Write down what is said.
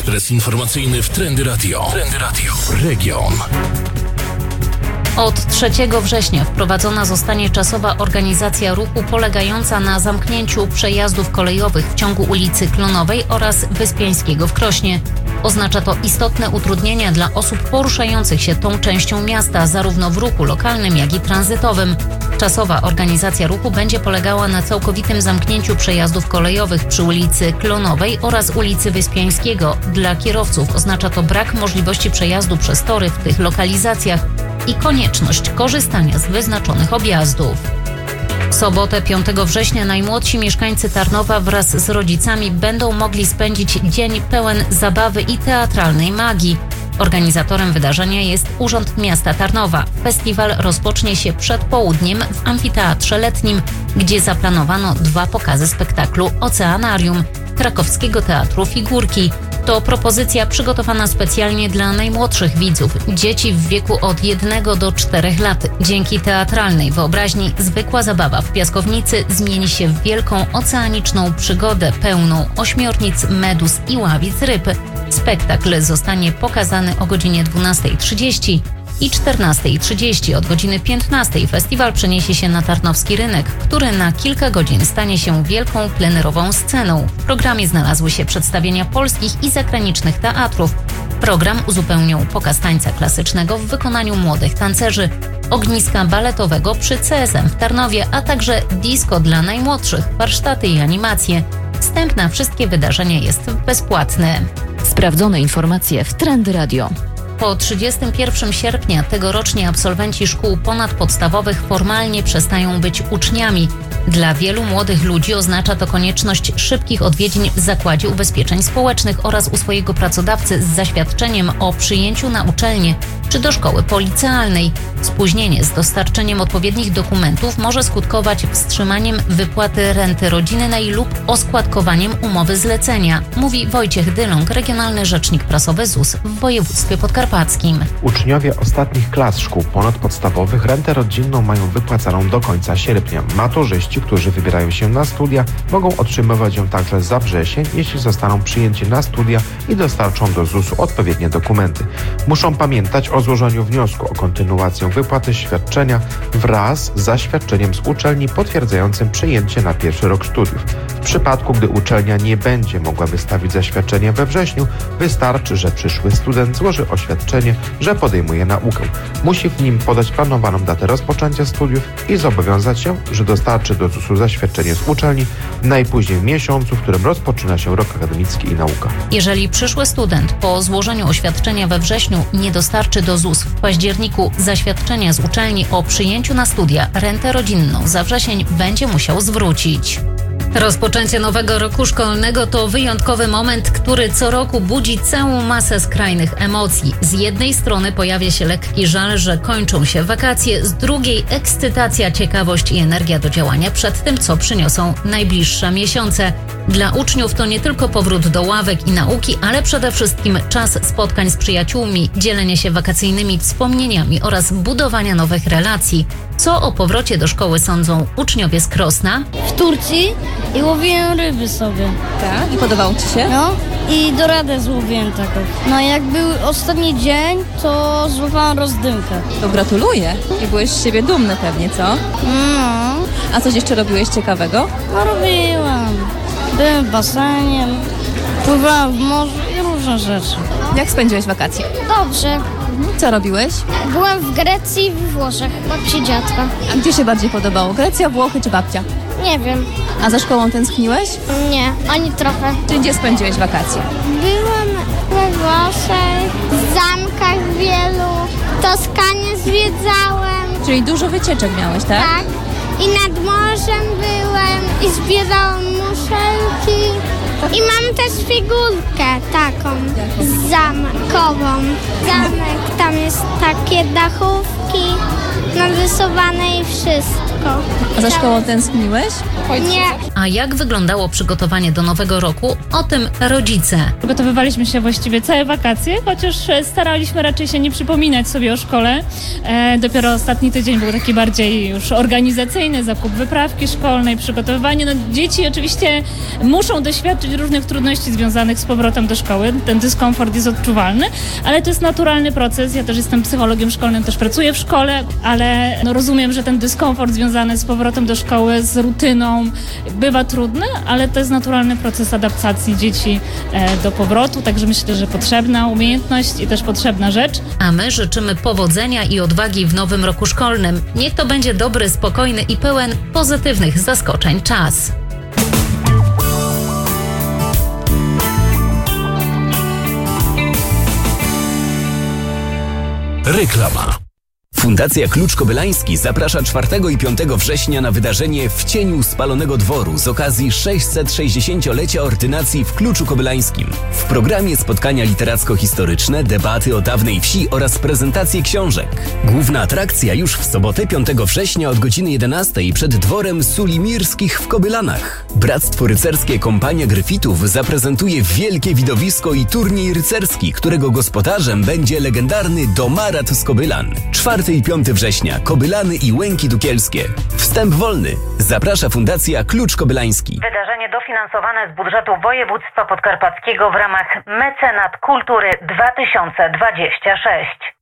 Ekspres informacyjny w Trendy Radio. Trendy Radio. Region. Od 3 września wprowadzona zostanie czasowa organizacja ruchu polegająca na zamknięciu przejazdów kolejowych w ciągu ulicy Klonowej oraz Wyspiańskiego w Krośnie. Oznacza to istotne utrudnienia dla osób poruszających się tą częścią miasta, zarówno w ruchu lokalnym, jak i tranzytowym. Czasowa organizacja ruchu będzie polegała na całkowitym zamknięciu przejazdów kolejowych przy ulicy Klonowej oraz ulicy Wyspiańskiego. Dla kierowców oznacza to brak możliwości przejazdu przez tory w tych lokalizacjach i konieczność korzystania z wyznaczonych objazdów. W sobotę 5 września najmłodsi mieszkańcy Tarnowa wraz z rodzicami będą mogli spędzić dzień pełen zabawy i teatralnej magii. Organizatorem wydarzenia jest Urząd Miasta Tarnowa. Festiwal rozpocznie się przed południem w amfiteatrze letnim, gdzie zaplanowano 2 pokazy spektaklu Oceanarium Krakowskiego Teatru Figurki. To propozycja przygotowana specjalnie dla najmłodszych widzów, dzieci w wieku od 1 do 4 lat. Dzięki teatralnej wyobraźni zwykła zabawa w piaskownicy zmieni się w wielką oceaniczną przygodę pełną ośmiornic, meduz i ławic ryb. Spektakl zostanie pokazany o godzinie 12:30 i 14:30. Od godziny 15:00 festiwal przeniesie się na Tarnowski Rynek, który na kilka godzin stanie się wielką plenerową sceną. W programie znalazły się przedstawienia polskich i zagranicznych teatrów. Program uzupełnią pokaz tańca klasycznego w wykonaniu młodych tancerzy, ogniska baletowego przy CSM w Tarnowie, a także disco dla najmłodszych, warsztaty i animacje. Wstęp na wszystkie wydarzenia jest bezpłatny. Sprawdzone informacje w Trendy Radio. Po 31 sierpnia tegoroczni absolwenci szkół ponadpodstawowych formalnie przestają być uczniami. Dla wielu młodych ludzi oznacza to konieczność szybkich odwiedzin w Zakładzie Ubezpieczeń Społecznych oraz u swojego pracodawcy z zaświadczeniem o przyjęciu na uczelnię czy do szkoły policealnej. Spóźnienie z dostarczeniem odpowiednich dokumentów może skutkować wstrzymaniem wypłaty renty rodzinnej lub oskładkowaniem umowy zlecenia, mówi Wojciech Dyląg, regionalny rzecznik prasowy ZUS w województwie podkarpackim. Uczniowie ostatnich klas szkół ponadpodstawowych rentę rodzinną mają wypłacaną do końca sierpnia. Maturzyści, którzy wybierają się na studia, mogą otrzymywać ją także za wrzesień, jeśli zostaną przyjęci na studia i dostarczą do ZUS-u odpowiednie dokumenty. Muszą pamiętać o złożeniu wniosku o kontynuację wypłaty świadczenia wraz z zaświadczeniem z uczelni potwierdzającym przyjęcie na pierwszy rok studiów. W przypadku, gdy uczelnia nie będzie mogła wystawić zaświadczenia we wrześniu, wystarczy, że przyszły student złoży oświadczenie, że podejmuje naukę. Musi w nim podać planowaną datę rozpoczęcia studiów i zobowiązać się, że dostarczy do ZUS-u zaświadczenie z uczelni najpóźniej w miesiącu, w którym rozpoczyna się rok akademicki i nauka. Jeżeli przyszły student po złożeniu oświadczenia we wrześniu nie dostarczy do ZUS w październiku zaświadczenia z uczelni o przyjęciu na studia, rentę rodzinną za wrzesień będzie musiał zwrócić. Rozpoczęcie nowego roku szkolnego to wyjątkowy moment, który co roku budzi całą masę skrajnych emocji. Z jednej strony pojawia się lekki żal, że kończą się wakacje, z drugiej ekscytacja, ciekawość i energia do działania przed tym, co przyniosą najbliższe miesiące. Dla uczniów to nie tylko powrót do ławek i nauki, ale przede wszystkim czas spotkań z przyjaciółmi, dzielenia się wakacyjnymi wspomnieniami oraz budowania nowych relacji. Co o powrocie do szkoły sądzą uczniowie z Krosna? W Turcji i łowiłem ryby sobie. Tak? I podobało Ci się? No i doradę złowiłem taką. No jak był ostatni dzień, to złapałam rozdymkę. To gratuluję. I byłeś z siebie dumny pewnie, co? No. A coś jeszcze robiłeś ciekawego? No robiłam. Byłem w basenie, pływałam w morzu i różne rzeczy. Jak spędziłeś wakacje? Dobrze. Co robiłeś? Byłem w Grecji i we Włoszech, babci dziadka. A gdzie się bardziej podobało? Grecja, Włochy czy babcia? Nie wiem. A za szkołą tęskniłeś? Nie, ani trochę. Czy gdzie spędziłeś wakacje? Byłem we Włoszech, w zamkach wielu, Toskanię zwiedzałem. Czyli dużo wycieczek miałeś, tak? Tak. I nad morzem byłem i zbierałam muszelki. I mam też figurkę taką zamkową. Zamek, tam jest takie dachówki narysowane i wszystko. Wszystko. A za szkołą tęskniłeś? Nie. A jak wyglądało przygotowanie do nowego roku? O tym rodzice. Przygotowywaliśmy się właściwie całe wakacje, chociaż staraliśmy raczej się nie przypominać sobie o szkole. Dopiero ostatni tydzień był taki bardziej już organizacyjny, zakup wyprawki szkolnej, przygotowywanie. No, dzieci oczywiście muszą doświadczyć różnych trudności związanych z powrotem do szkoły. Ten dyskomfort jest odczuwalny, ale to jest naturalny proces. Ja też jestem psychologiem szkolnym, też pracuję w szkole, ale rozumiem, że ten dyskomfort związany z powrotem do szkoły, z rutyną bywa trudny, ale to jest naturalny proces adaptacji dzieci do powrotu, także myślę, że potrzebna umiejętność i też potrzebna rzecz. A my życzymy powodzenia i odwagi w nowym roku szkolnym. Niech to będzie dobry, spokojny i pełen pozytywnych zaskoczeń czas. Reklama. Fundacja Klucz Kobylański zaprasza 4 i 5 września na wydarzenie W cieniu spalonego dworu z okazji 660-lecia ordynacji w Kluczu Kobylańskim. W programie spotkania literacko-historyczne, debaty o dawnej wsi oraz prezentacje książek. Główna atrakcja już w sobotę 5 września od godziny 11 przed dworem Sulimirskich w Kobylanach. Bractwo Rycerskie Kompania Gryfitów zaprezentuje wielkie widowisko i turniej rycerski, którego gospodarzem będzie legendarny Domarat z Kobylan. 4 i 5 września Kobylany i Łęki Dukielskie. Wstęp wolny. Zaprasza Fundacja Klucz Kobylański. Wydarzenie dofinansowane z budżetu województwa podkarpackiego w ramach Mecenat Kultury 2026.